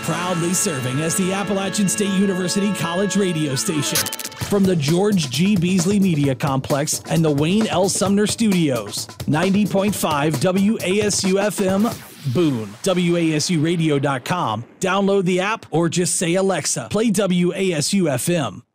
Proudly serving as the Appalachian State University College radio station. From the George G. Beasley Media Complex and the Wayne L. Sumner Studios, 90.5 WASU-FM, Boone, WASUradio.com. Download the app or just say, Alexa, play WASU-FM.